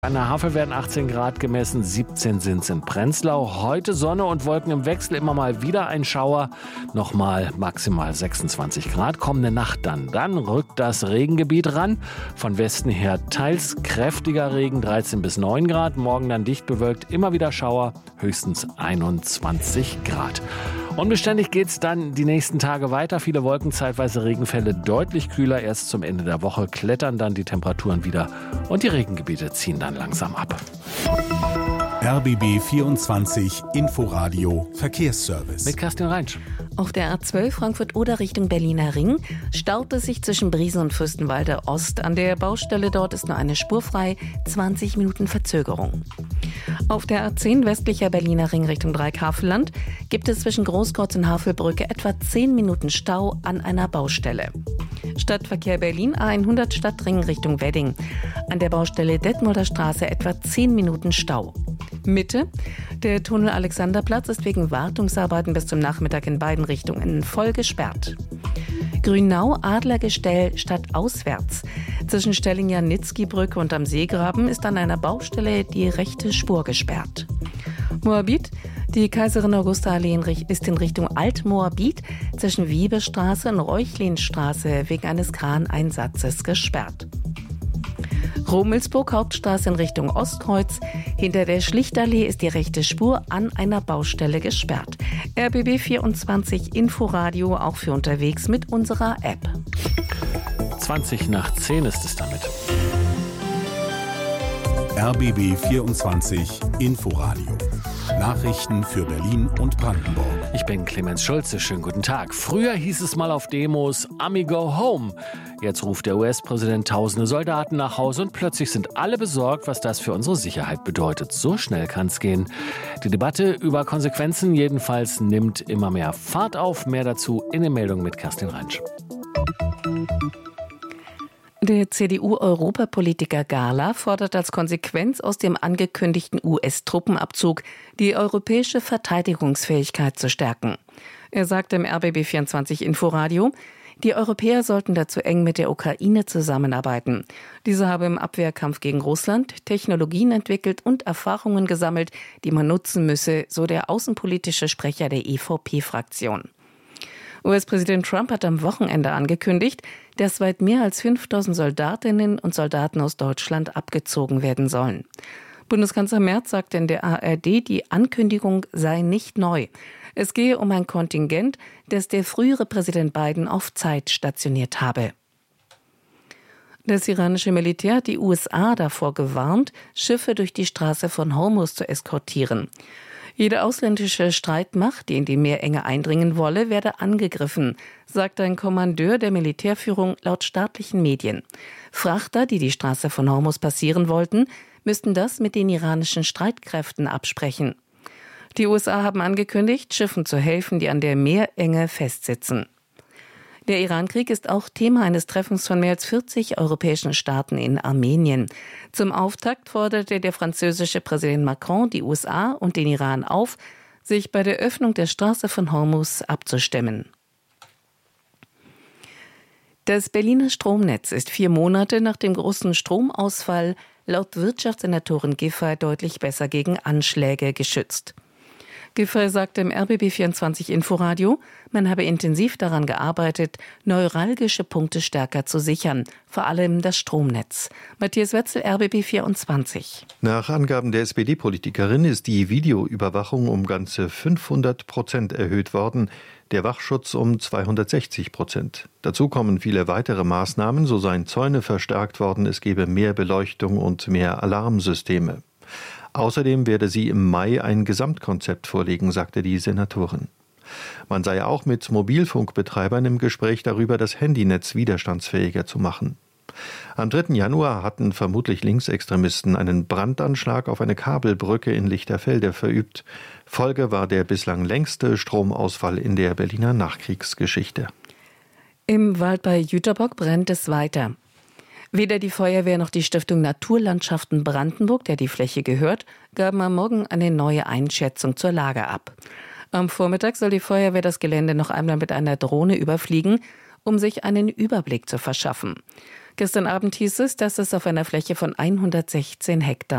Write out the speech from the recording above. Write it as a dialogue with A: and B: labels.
A: An der Havel werden 18 Grad gemessen, 17 sind es in Prenzlau. Heute Sonne und Wolken im Wechsel, immer mal wieder ein Schauer. Nochmal maximal 26 Grad. Kommende Nacht dann rückt das Regengebiet ran. Von Westen her teils kräftiger Regen, 13 bis 9 Grad. Morgen dann dicht bewölkt, immer wieder Schauer, höchstens 21 Grad. Unbeständig geht's dann die nächsten Tage weiter. Viele Wolken, zeitweise Regenfälle, deutlich kühler. Erst zum Ende der Woche klettern dann die Temperaturen wieder und die Regengebiete ziehen dann langsam ab.
B: RBB 24 Inforadio Verkehrsservice.
A: Mit Kerstin Reinsch.
C: Auf der A12 Frankfurt-Oder Richtung Berliner Ring staut es sich zwischen Briese und Fürstenwalde Ost. An der Baustelle dort ist nur eine Spur frei, 20 Minuten Verzögerung. Auf der A10 westlicher Berliner Ring Richtung Dreieckhavelland gibt es zwischen Großkreuz und Havelbrücke etwa 10 Minuten Stau an einer Baustelle. Stadtverkehr Berlin A100 Stadtring Richtung Wedding. An der Baustelle Detmolder Straße etwa 10 Minuten Stau. Mitte. Der Tunnel Alexanderplatz ist wegen Wartungsarbeiten bis zum Nachmittag in beiden Richtungen voll gesperrt. Grünau Adlergestell stadtauswärts. Zwischen Stellingen-Nitzki-Brücke und am Seegraben ist an einer Baustelle die rechte Spur gesperrt. Moabit. Die Kaiserin Augusta Allee ist in Richtung Alt-Moabit zwischen Wiebestraße und Reuchlinstraße wegen eines Kraneinsatzes gesperrt. Rummelsburg Hauptstraße in Richtung Ostkreuz. Hinter der Schlichtallee ist die rechte Spur an einer Baustelle gesperrt. RBB 24 Inforadio auch für unterwegs mit unserer App.
A: 20 nach 10 ist es damit.
B: RBB 24 Inforadio. Nachrichten für Berlin und Brandenburg.
A: Ich bin Clemens Schulze, schönen guten Tag. Früher hieß es mal auf Demos, Ami go home. Jetzt ruft der US-Präsident tausende Soldaten nach Hause und plötzlich sind alle besorgt, was das für unsere Sicherheit bedeutet. So schnell kann es gehen. Die Debatte über Konsequenzen jedenfalls nimmt immer mehr Fahrt auf. Mehr dazu in den Meldungen mit Kerstin Reinsch.
C: Der CDU-Europapolitiker Gahler fordert als Konsequenz aus dem angekündigten US-Truppenabzug, die europäische Verteidigungsfähigkeit zu stärken. Er sagte im RBB 24 Inforadio, die Europäer sollten dazu eng mit der Ukraine zusammenarbeiten. Diese habe im Abwehrkampf gegen Russland Technologien entwickelt und Erfahrungen gesammelt, die man nutzen müsse, so der außenpolitische Sprecher der EVP-Fraktion. US-Präsident Trump hat am Wochenende angekündigt, dass weit mehr als 5.000 Soldatinnen und Soldaten aus Deutschland abgezogen werden sollen. Bundeskanzler Merz sagte in der ARD, die Ankündigung sei nicht neu. Es gehe um ein Kontingent, das der frühere Präsident Biden auf Zeit stationiert habe. Das iranische Militär hat die USA davor gewarnt, Schiffe durch die Straße von Hormuz zu eskortieren. Jede ausländische Streitmacht, die in die Meerenge eindringen wolle, werde angegriffen, sagt ein Kommandeur der Militärführung laut staatlichen Medien. Frachter, die die Straße von Hormuz passieren wollten, müssten das mit den iranischen Streitkräften absprechen. Die USA haben angekündigt, Schiffen zu helfen, die an der Meerenge festsitzen. Der Iran-Krieg ist auch Thema eines Treffens von mehr als 40 europäischen Staaten in Armenien. Zum Auftakt forderte der französische Präsident Macron die USA und den Iran auf, sich bei der Öffnung der Straße von Hormuz abzustimmen. Das Berliner Stromnetz ist 4 Monate nach dem großen Stromausfall laut Wirtschaftssenatorin Giffey deutlich besser gegen Anschläge geschützt. Giffey sagte im RBB 24 Inforadio, man habe intensiv daran gearbeitet, neuralgische Punkte stärker zu sichern, vor allem das Stromnetz. Matthias Wetzel, RBB 24.
D: Nach Angaben der SPD-Politikerin ist die Videoüberwachung um ganze 500% erhöht worden, der Wachschutz um 260%. Dazu kommen viele weitere Maßnahmen, so seien Zäune verstärkt worden, es gebe mehr Beleuchtung und mehr Alarmsysteme. Außerdem werde sie im Mai ein Gesamtkonzept vorlegen, sagte die Senatorin. Man sei auch mit Mobilfunkbetreibern im Gespräch darüber, das Handynetz widerstandsfähiger zu machen. Am 3. Januar hatten vermutlich Linksextremisten einen Brandanschlag auf eine Kabelbrücke in Lichterfelde verübt. Folge war der bislang längste Stromausfall in der Berliner Nachkriegsgeschichte.
C: Im Wald bei Jüterbock brennt es weiter. Weder die Feuerwehr noch die Stiftung Naturlandschaften Brandenburg, der die Fläche gehört, gaben am Morgen eine neue Einschätzung zur Lage ab. Am Vormittag soll die Feuerwehr das Gelände noch einmal mit einer Drohne überfliegen, um sich einen Überblick zu verschaffen. Gestern Abend hieß es, dass es auf einer Fläche von 116 Hektar